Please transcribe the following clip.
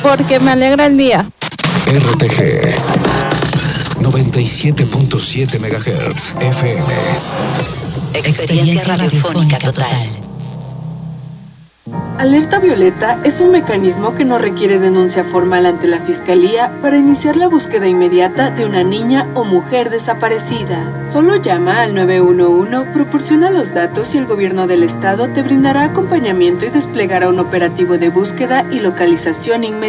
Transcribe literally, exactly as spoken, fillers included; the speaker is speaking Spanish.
porque me alegra el día. R T G noventa y siete punto siete megahertz F M. Experiencia radiofónica total. Alerta Violeta es un mecanismo que no requiere denuncia formal ante la Fiscalía para iniciar la búsqueda inmediata de una niña o mujer desaparecida. Solo llama al nueve uno uno, proporciona los datos y el gobierno del estado te brindará acompañamiento y desplegará un operativo de búsqueda y localización inmediata.